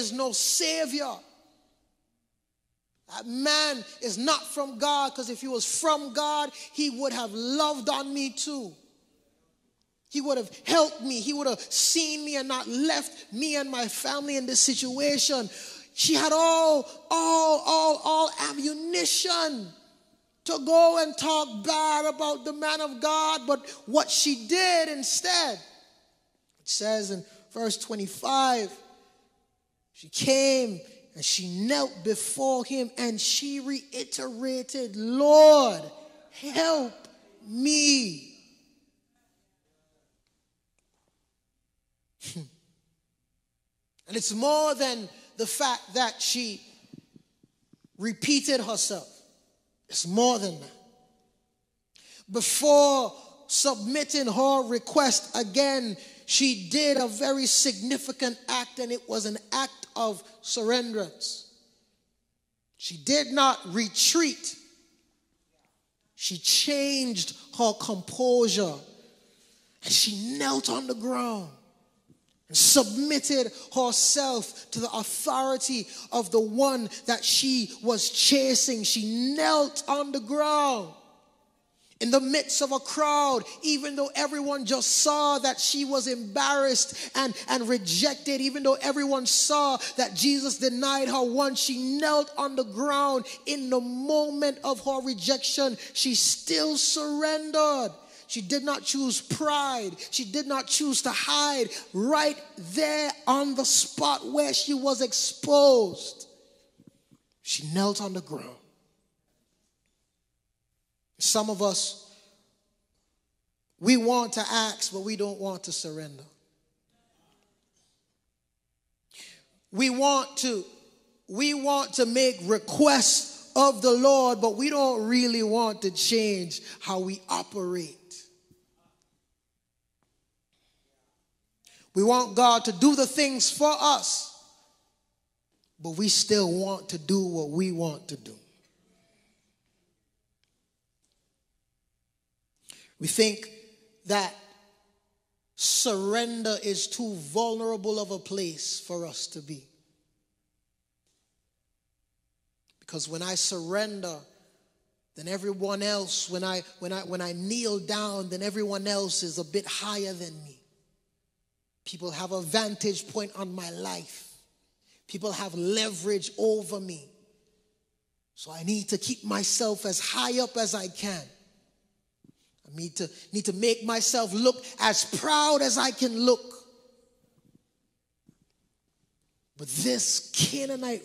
is no Savior. That man is not from God, because if he was from God, he would have loved on me too. He would have helped me. He would have seen me and not left me and my family in this situation. She had all ammunition to go and talk bad about the man of God. But what she did instead, it says in verse 25, she came and she knelt before him and she reiterated, Lord, help me. And it's more than the fact that she repeated herself. It's more than that. Before submitting her request again, she did a very significant act, and it was an act of surrenderance. She did not retreat. She changed her composure, and she knelt on the ground and submitted herself to the authority of the one that she was chasing. She knelt on the ground in the midst of a crowd, even though everyone just saw that she was embarrassed and rejected, even though everyone saw that Jesus denied her once. She knelt on the ground in the moment of her rejection. She still surrendered. She did not choose pride. She did not choose to hide. Right there on the spot where she was exposed, she knelt on the ground. Some of us, we want to ask, but we don't want to surrender. We want to make requests of the Lord, but we don't really want to change how we operate. We want God to do the things for us, but we still want to do what we want to do. We think that surrender is too vulnerable of a place for us to be. Because when I surrender, then everyone else, when I kneel down, then everyone else is a bit higher than me. People have a vantage point on my life. People have leverage over me. So I need to keep myself as high up as I can. I need to make myself look as proud as I can look. But this Canaanite